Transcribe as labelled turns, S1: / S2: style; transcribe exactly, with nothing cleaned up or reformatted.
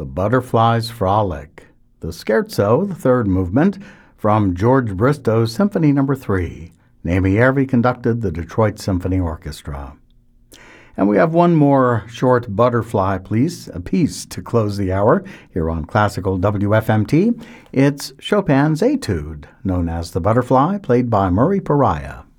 S1: The Butterfly's Frolic, the Scherzo, the third movement, from George Bristow's Symphony Number three. Naomi Järvi conducted the Detroit Symphony Orchestra. And we have one more short butterfly piece, a piece to close the hour here on Classical W F M T. It's Chopin's Etude, known as the Butterfly, played by Murray Pariah.